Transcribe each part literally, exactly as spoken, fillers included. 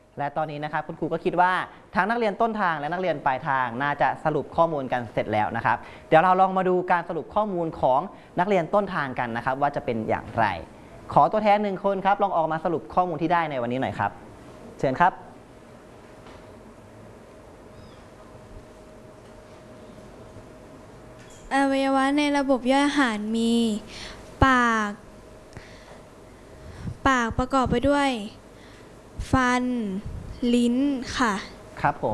และตอนนี้นะครับคุณครูก็คิดว่าทั้งนักเรียนต้นทางและนักเรียนปลายทางน่าจะสรุปข้อมูลกันเสร็จแล้วนะครับเดี๋ยวเราลองมาดูการสรุปข้อมูลของนักเรียนต้นทางกันนะครับว่าจะเป็นอย่างไรขอตัวแทนหนึ่งคนครับลองออกมาสรุปข้อมูลที่ได้ในวันนี้หน่อยครับเชิญครับอวัยวะในระบบย่อยอาหารมีปากปากประกอบไปด้วยฟันลิ้นค่ะครับผม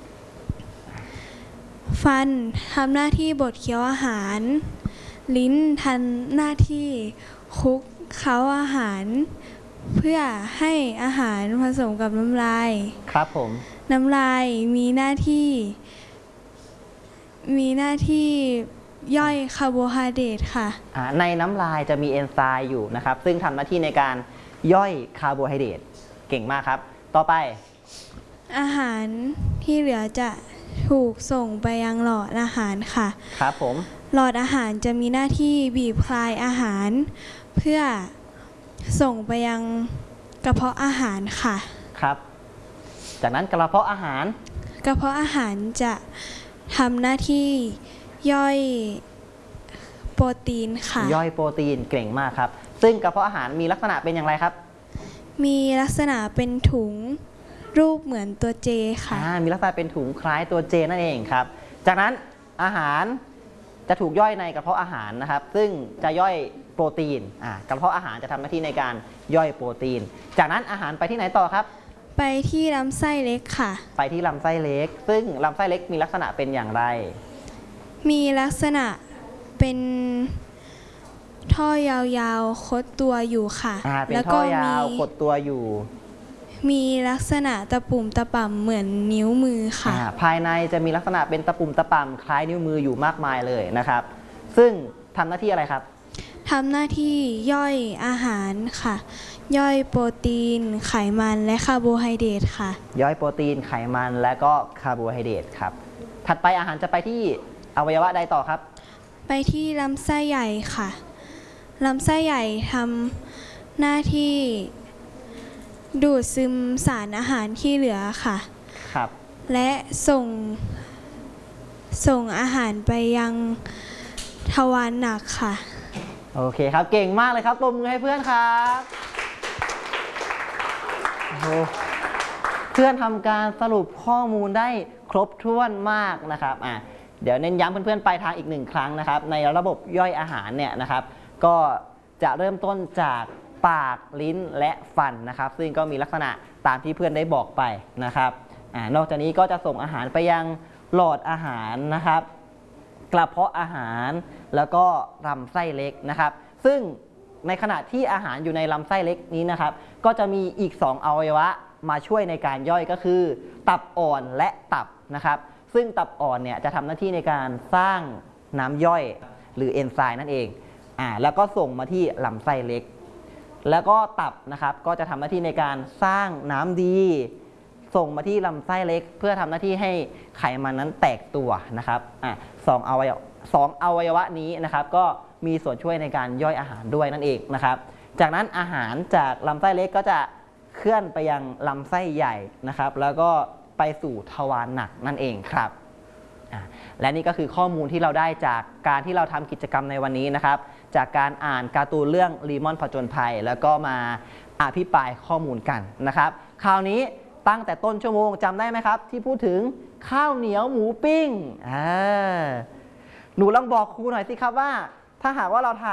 ฟันทำหน้าที่บดเคี้ยวอาหารลิ้นทำหน้าที่คลุกเคล้าอาหารเพื่อให้อาหารผสมกับน้ำลายครับผมน้ำลายมีหน้าที่มีหน้าที่ย่อยคาร์โบไฮเดรตค่ะในน้ำลายจะมีเอนไซม์อยู่นะครับซึ่งทำหน้าที่ในการย่อยคาร์โบไฮเดรตเก่งมากครับต่อไปอาหารที่เหลือจะถูกส่งไปยังหลอดอาหารค่ะครับผมหลอดอาหารจะมีหน้าที่บีบคลายอาหารเพื่อส่งไปยังกระเพาะอาหารค่ะครับจากนั้นกระเพาะอาหารกระเพาะอาหารจะทำหน้าที่ย่อยโปรตีนค่ะย่อยโปรตีนเก่งมากครับซึ่งกระเพาะอาหารมีลักษณะเป็นอย่างไรครับมีลักษณะเป็นถุงรูปเหมือนตัวเจค่ะมีลักษณะเป็นถุงคล้ายตัวเจนั่นเองครับจากนั้นอาหารจะถูกย่อยในกระเพาะอาหารนะครับซึ่งจะย่อยโปรตีนอ่ากระเพาะอาหารจะทำหน้าที่ในการย่อยโปรตีนจากนั้นอาหารไปที่ไหนต่อครับไปที่ลำไส้เล็กค่ะไปที่ลำไส้เล็กซึ่งลำไส้เล็กมีลักษณะเป็นอย่างไรมีลักษณะเป็นท่อยาวๆคดตัวอยู่ค่ะแล้วก็ยาวคดตัวอยู่มีลักษณะตะปุ่มตะป่ำเหมือนนิ้วมือค่ะภายในจะมีลักษณะเป็นตะปุ่มตะป่ำคล้ายนิ้วมืออยู่มากมายเลยนะครับซึ่งทำหน้าที่อะไรครับทำหน้าที่ย่อยอาหารค่ะย่อยโปรตีนไขมันและคาร์โบไฮเดรตค่ะย่อยโปรตีนไขมันและก็คาร์โบไฮเดรตครับถัดไปอาหารจะไปที่อวัยวะใดต่อครับไปที่ลำไส้ใหญ่ค่ะลำไส้ใหญ่ทำหน้าที่ดูดซึมสารอาหารที่เหลือค่ะครับและส่งส่งอาหารไปยังทวารหนักค่ะโอเคครับเก่งมากเลยครับปรบมือให้เพื่อนครับเพื่อนทำการสรุปข้อมูลได้ครบถ้วนมากนะครับอ่ะเดี๋ยวเน้นย้ำเพื่อนๆไปทางอีกหนึ่งครั้งนะครับในระบบย่อยอาหารเนี่ยนะครับก็จะเริ่มต้นจากปากลิ้นและฟันนะครับซึ่งก็มีลักษณะตามที่เพื่อนได้บอกไปนะครับอ่านอกจากนี้ก็จะส่งอาหารไปยังหลอดอาหารนะครับกระเพาะอาหารแล้วก็ลำไส้เล็กนะครับซึ่งในขณะที่อาหารอยู่ในลำไส้เล็กนี้นะครับก็จะมีอีกสองอวัยวะมาช่วยในการย่อยก็คือตับอ่อนและตับนะครับซึ่งตับอ่อนเนี่ยจะทำหน้าที่ในการสร้างน้ำย่อยหรือเอนไซม์นั่นเองอ่าแล้วก็ส่งมาที่ลำไส้เล็กแล้วก็ตับนะครับก็จะทำหน้าที่ในการสร้างน้ำดีส่งมาที่ลำไส้เล็กเพื่อทำหน้าที่ให้ไขมันนั้นแตกตัวนะครับอ่ะสองอวัยวะสองอวัยวะนี้นะครับก็มีส่วนช่วยในการย่อยอาหารด้วยนั่นเองนะครับจากนั้นอาหารจากลำไส้เล็กก็จะเคลื่อนไปยังลำไส้ใหญ่นะครับแล้วก็ไปสู่ทวารหนักนั่นเองครับและนี่ก็คือข้อมูลที่เราได้จากการที่เราทำกิจกรรมในวันนี้นะครับจากการอ่านการ์ตูนเรื่องลีมอนผจญภัยแล้วก็มาอภิปรายข้อมูลกันนะครับคราวนี้ตั้งแต่ต้นชั่วโมงจำได้ไหมครับที่พูดถึงข้าวเหนียวหมูปิ้งอ่าหนูลองบอกครูหน่อยสิครับว่าถ้าหากว่าเราทาน